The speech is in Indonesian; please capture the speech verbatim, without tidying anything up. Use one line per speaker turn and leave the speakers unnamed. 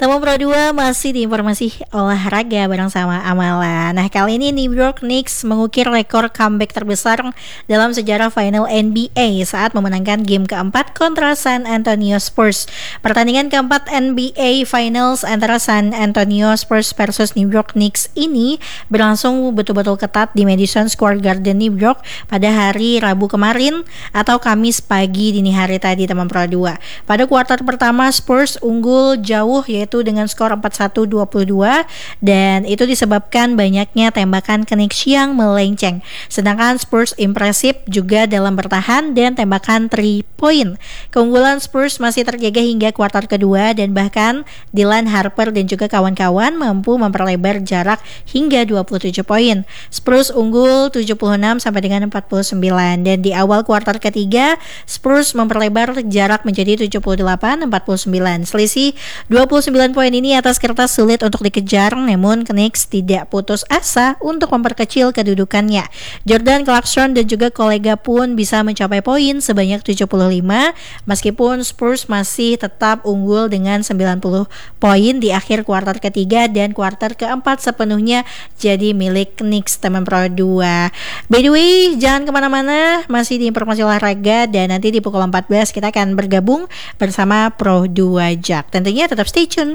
Temu Pro dua masih di informasi olahraga bareng sama Amala. Nah, kali ini New York Knicks mengukir rekor comeback terbesar dalam sejarah final N B A saat memenangkan game keempat kontra San Antonio Spurs. Pertandingan keempat N B A Finals antara San Antonio Spurs versus New York Knicks ini berlangsung betul-betul ketat di Madison Square Garden, New York pada hari Rabu kemarin atau Kamis pagi dini hari tadi, teman Pro dua. Pada kuarter pertama Spurs unggul jauh yaitu dengan skor empat puluh satu dua puluh dua, dan itu disebabkan banyaknya tembakan Knicks yang melenceng. Sedangkan Spurs impresif juga dalam bertahan dan tembakan three point. Keunggulan Spurs masih terjaga hingga kuarter kedua dan bahkan Dylan Harper dan juga kawan-kawan mampu memperlebar jarak hingga dua puluh tujuh poin. Spurs unggul tujuh puluh enam sampai dengan empat puluh sembilan, dan di awal kuarter ketiga Spurs memperlebar jarak menjadi tujuh puluh delapan empat puluh sembilan. Selisih dua puluh sembilan poin ini atas kertas sulit untuk dikejar, namun Knicks tidak putus asa untuk memperkecil kedudukannya. Jordan Clarkson dan juga kolega pun bisa mencapai poin sebanyak tujuh puluh lima, meskipun Spurs masih tetap unggul dengan sembilan puluh poin di akhir kuarter ketiga, dan kuarter keempat sepenuhnya jadi milik Knicks, teman Pro dua. By the way, jangan kemana-mana, masih di informasi olahraga, dan nanti di pukul empat belas kita akan bergabung bersama Pro dua Jack. Tentunya tetap stay tune.